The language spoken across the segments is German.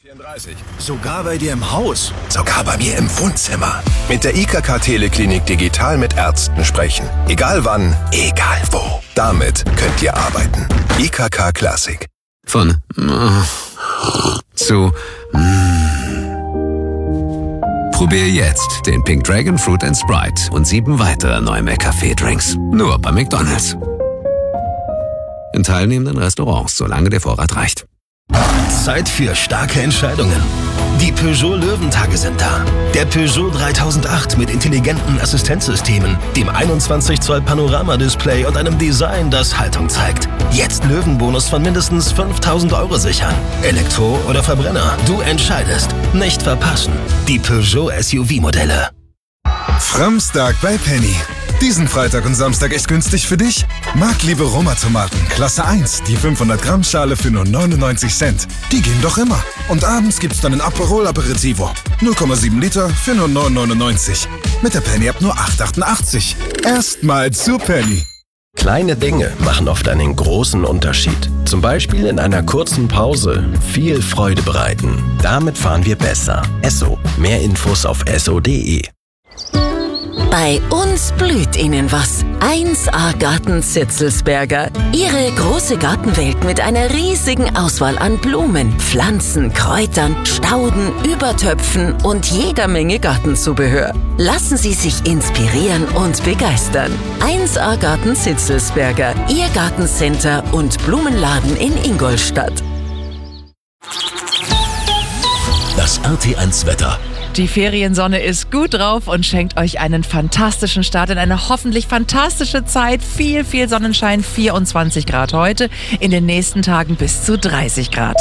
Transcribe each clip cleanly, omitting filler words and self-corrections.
34. Sogar bei dir im Haus. Sogar bei mir im Wohnzimmer. Mit der IKK Teleklinik digital mit Ärzten sprechen. Egal wann, egal wo. Damit könnt ihr arbeiten. IKK Classic. Von zu Probier jetzt den Pink Dragon Fruit & Sprite und 7 weitere neue McCafé-Drinks. Nur bei McDonald's. In teilnehmenden Restaurants, solange der Vorrat reicht. Zeit für starke Entscheidungen. Die Peugeot Löwentage sind da. Der Peugeot 3008 mit intelligenten Assistenzsystemen, dem 21 Zoll Panoramadisplay und einem Design, das Haltung zeigt. Jetzt Löwenbonus von mindestens 5.000 € sichern. Elektro oder Verbrenner, du entscheidest. Nicht verpassen. Die Peugeot SUV-Modelle. Framstag bei Penny. Diesen Freitag und Samstag echt günstig für dich? Marktliebe Roma-Tomaten, Klasse 1, die 500 Gramm Schale für nur 99 Cent. Die gehen doch immer. Und abends gibt's dann ein Aperol Aperitivo. 0,7 Liter für nur 9,99. Mit der Penny ab nur 8,88. Erstmal zu Penny. Kleine Dinge machen oft einen großen Unterschied. Zum Beispiel in einer kurzen Pause viel Freude bereiten. Damit fahren wir besser. Esso. Mehr Infos auf esso.de. Bei uns blüht Ihnen was. 1A Garten Zitzelsberger. Ihre große Gartenwelt mit einer riesigen Auswahl an Blumen, Pflanzen, Kräutern, Stauden, Übertöpfen und jeder Menge Gartenzubehör. Lassen Sie sich inspirieren und begeistern. 1A Garten Zitzelsberger. Ihr Gartencenter und Blumenladen in Ingolstadt. Das RT1-Wetter. Die Feriensonne ist gut drauf und schenkt euch einen fantastischen Start in eine hoffentlich fantastische Zeit. Viel Sonnenschein, 24 Grad heute, in den nächsten Tagen bis zu 30 Grad.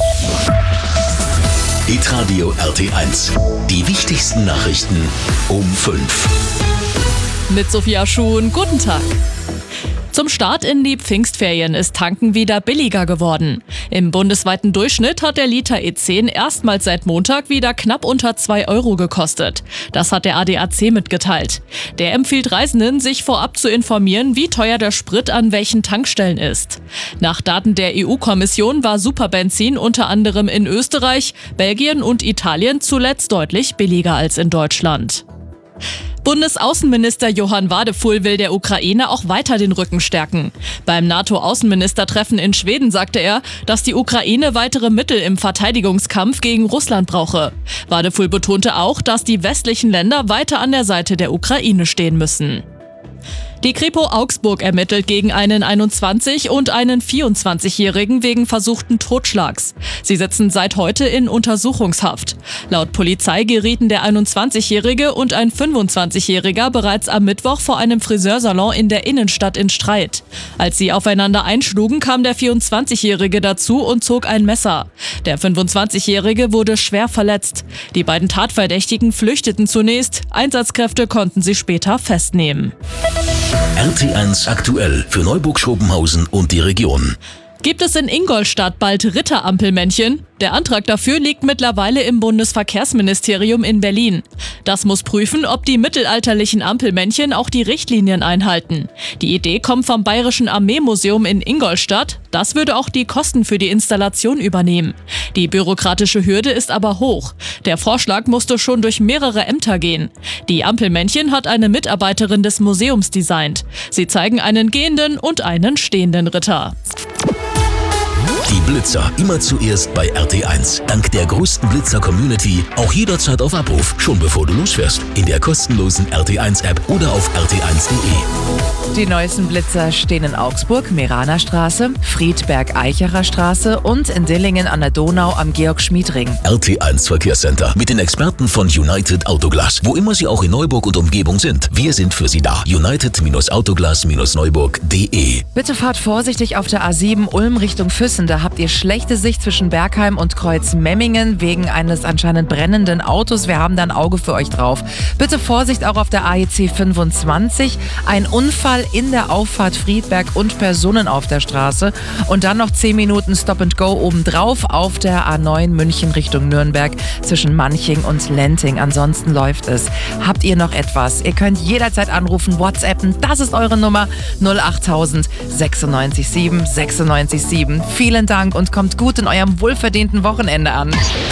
Hitradio RT1. Die wichtigsten Nachrichten um 5. Mit Sophia Schuhn, guten Tag. Zum Start in die Pfingstferien ist Tanken wieder billiger geworden. Im bundesweiten Durchschnitt hat der Liter E10 erstmals seit Montag wieder knapp unter 2 € gekostet. Das hat der ADAC mitgeteilt. Der empfiehlt Reisenden, sich vorab zu informieren, wie teuer der Sprit an welchen Tankstellen ist. Nach Daten der EU-Kommission war Superbenzin unter anderem in Österreich, Belgien und Italien zuletzt deutlich billiger als in Deutschland. Bundesaußenminister Johann Wadefull will der Ukraine auch weiter den Rücken stärken. Beim NATO-Außenministertreffen in Schweden sagte er, dass die Ukraine weitere Mittel im Verteidigungskampf gegen Russland brauche. Wadefull betonte auch, dass die westlichen Länder weiter an der Seite der Ukraine stehen müssen. Die Kripo Augsburg ermittelt gegen einen 21- und einen 24-Jährigen wegen versuchten Totschlags. Sie sitzen seit heute in Untersuchungshaft. Laut Polizei gerieten der 21-Jährige und ein 25-Jähriger bereits am Mittwoch vor einem Friseursalon in der Innenstadt in Streit. Als sie aufeinander einschlugen, kam der 24-Jährige dazu und zog ein Messer. Der 25-Jährige wurde schwer verletzt. Die beiden Tatverdächtigen flüchteten zunächst. Einsatzkräfte konnten sie später festnehmen. RT1 aktuell für Neuburg-Schopenhausen und die Region. Gibt es in Ingolstadt bald Ritterampelmännchen? Der Antrag dafür liegt mittlerweile im Bundesverkehrsministerium in Berlin. Das muss prüfen, ob die mittelalterlichen Ampelmännchen auch die Richtlinien einhalten. Die Idee kommt vom Bayerischen Armeemuseum in Ingolstadt. Das würde auch die Kosten für die Installation übernehmen. Die bürokratische Hürde ist aber hoch. Der Vorschlag musste schon durch mehrere Ämter gehen. Die Ampelmännchen hat eine Mitarbeiterin des Museums designt. Sie zeigen einen gehenden und einen stehenden Ritter. Die Blitzer immer zuerst bei RT1. Dank der größten Blitzer-Community auch jederzeit auf Abruf, schon bevor du losfährst. In der kostenlosen RT1-App oder auf rt1.de. Die neuesten Blitzer stehen in Augsburg, Meraner Friedberg-Eicherer Straße und in Dillingen an der Donau am Georg-Schmied-Ring. RT1 Verkehrscenter mit den Experten von United Autoglas. Wo immer sie auch in Neuburg und Umgebung sind, wir sind für sie da. United-Autoglas-Neuburg.de. Bitte fahrt vorsichtig auf der A7 Ulm Richtung Füssen. Da habt ihr schlechte Sicht zwischen Bergheim und Kreuz-Memmingen wegen eines anscheinend brennenden Autos. Wir haben da ein Auge für euch drauf. Bitte Vorsicht auch auf der AEC 25. Ein Unfall in der Auffahrt Friedberg und Personen auf der Straße. Und dann noch 10 Minuten Stop and Go obendrauf auf der A9 München Richtung Nürnberg zwischen Manching und Lenting. Ansonsten läuft es. Habt ihr noch etwas? Ihr könnt jederzeit anrufen, WhatsAppen. Das ist eure Nummer 08000 96 7 96 7. Vielen Dank und kommt gut in eurem wohlverdienten Wochenende an.